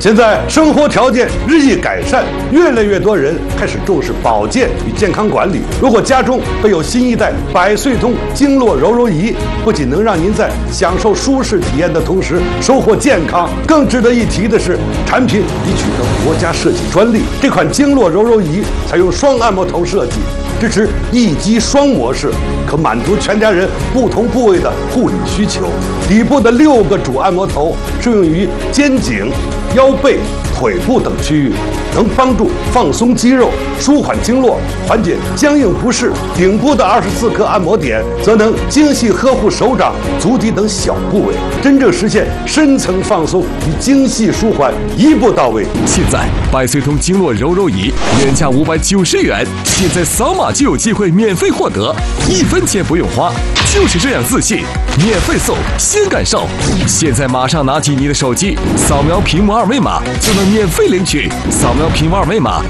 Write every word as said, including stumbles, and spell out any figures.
现在生活条件日益改善，越来越多人开始重视保健与健康管理。如果家中备有新一代百岁通经络柔柔仪，不仅能让您在享受舒适体验的同时收获健康，更值得一提的是，产品已取得国家设计专利。这款经络柔柔仪采用双按摩头设计，支持一机双模式，可满足全家人不同部位的护理需求。底部的六个主按摩头适用于肩颈、腰背、腿部等区域，能帮助放松肌肉、舒缓经络、缓解僵硬不适。顶部的二十四颗按摩点则能精细呵护手掌、足底等小部位，真正实现深层放松与精细舒缓一步到位。 现在百岁通经络柔柔仪原价五百九十元，现在扫码就有机会免费获得，一分钱不用花，就是这样自信，免费送，先感受。现在马上拿起你的手机，扫描屏幕二维码就能免费领取，扫描屏幕二维码